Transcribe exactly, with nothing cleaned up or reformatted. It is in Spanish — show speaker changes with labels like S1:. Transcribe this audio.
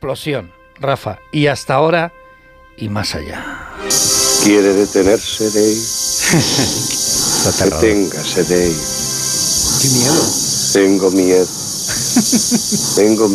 S1: explosión, Rafa. Y hasta ahora y más allá.
S2: ¿Quiere detenerse, Dave? Deténgase, Dave.
S3: ¡Qué miedo!
S2: Tengo miedo. Tengo